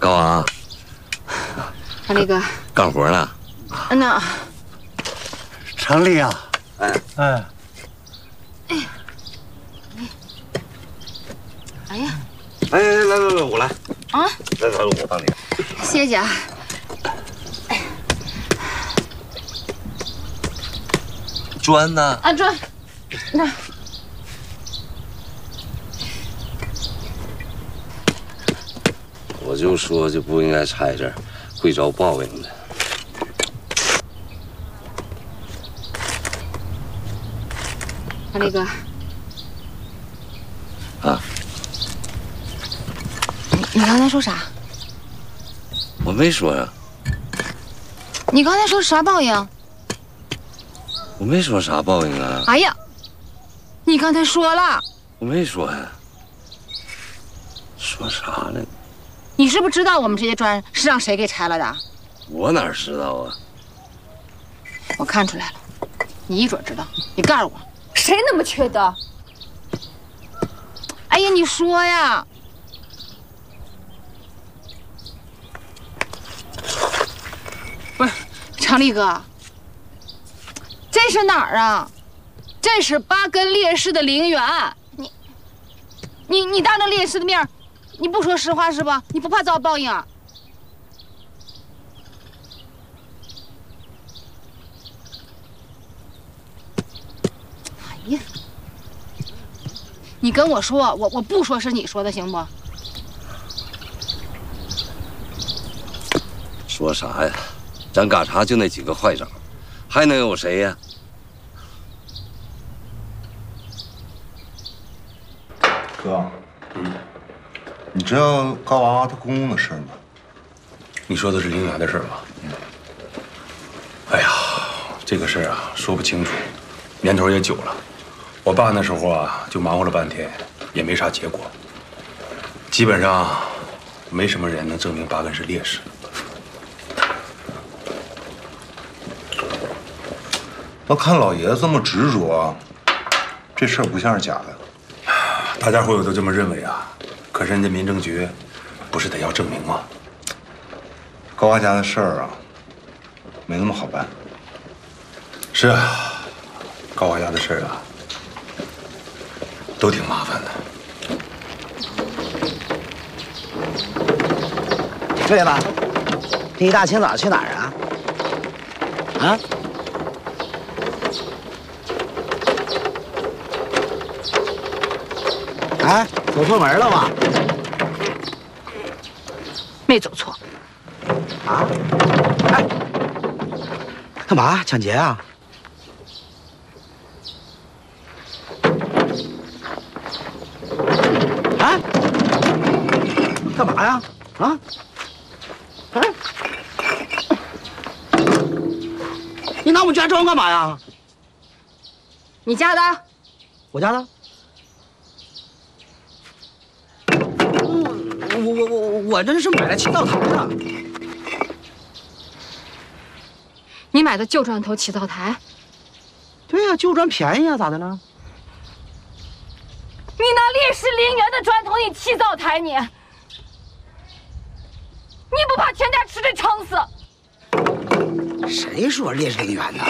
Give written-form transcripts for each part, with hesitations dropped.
高昂， 长利哥， 干活呢？ 那长利啊， 哎呀， 哎，来，我来啊， 来，我帮你。 谢谢啊。 砖呢？ 啊，砖，那我就说就不应该拆这儿，会遭报应的。 长利哥， 啊， 你刚才说啥？ 我没说呀， 你刚才说啥报应？ 我没说啥报应啊， 哎呀，你刚才说了， 我没说呀。说啥呢？ 你是不是知道我们这些砖是让谁给拆了的？ 我哪知道啊？ 我看出来了，你一准知道。你告诉我， 谁那么缺德？ 哎呀，你说呀！不是，长利哥，这是哪儿啊？这是巴根烈士的陵园。你当着烈士的面，你不说实话是吧？你不怕遭报应啊？哎呀，你跟我说，我不说是你说的，行不？ 说啥呀？咱嘎查就那几个坏长，还能有谁呀？ 哥，你知道高娃娃他公公的事吗？ 你说的是陵园的事吧？哎呀，这个事儿啊，说不清楚，年头也久了。我爸那时候啊，就忙活了半天，也没啥结果。基本上，没什么人能证明巴根是烈士。 那看老爷子这么执着，这事儿不像是假的。 大家伙都这么认为啊，可是人家民政局不是得要证明吗？ 高娃家的事儿啊，没那么好办。 是啊，高娃家的事儿啊，都挺麻烦的。 对了，你一大清早去哪儿啊？啊？哎，走错门了吧？ 没走错。 啊？哎，干嘛？抢劫啊？啊？干嘛呀？啊？哎，你拿我们家砖干嘛呀？ 你家的？ 我家的。我这是买来砌灶台的。 你买的旧砖头起灶台？ 对呀，旧砖便宜啊，咋的了？ 你拿烈士陵园的砖头你砌灶台你不怕全家吃这撑死？ 谁说烈士陵园的？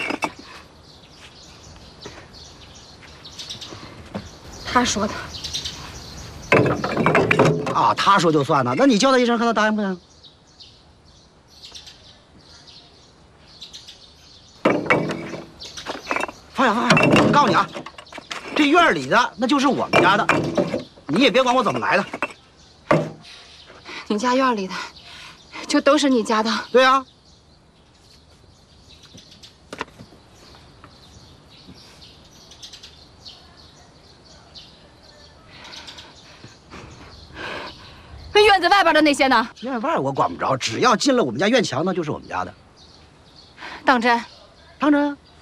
他说的。 啊，他说就算了，那你叫他一声，看他答应不答应？放下，我告诉你啊，这院里的那就是我们家的，你也别管我怎么来的。 你家院里的，就都是你家的？ 对啊。 那院子外边的那些呢？ 院外我管不着，只要进了我们家院墙，那就是我们家的。 当真？ 当真。